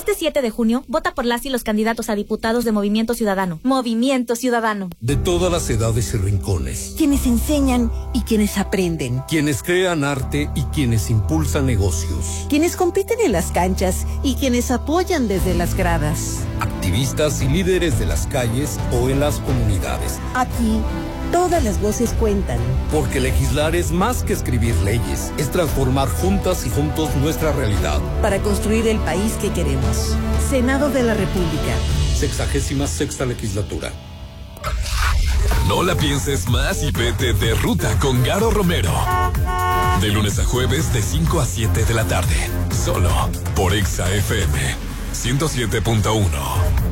Este 7 de junio, vota por las y los candidatos a diputados de Movimiento Ciudadano. Movimiento Ciudadano. De todas las edades y rincones. Quienes enseñan y quienes aprenden. Quienes crean arte y quienes impulsan negocios. Quienes compiten en las canchas y quienes apoyan desde las gradas. Activistas y líderes de las calles o en las comunidades. Aquí, todas las voces cuentan. Porque legislar es más que escribir leyes, es transformar juntas y juntos nuestra realidad. Para construir el país que queremos. Senado de la República. 66ª legislatura. No la pienses más y vete de ruta con Garo Romero. De lunes a jueves de 5 a 7 de la tarde. Solo por Exa FM 107.1.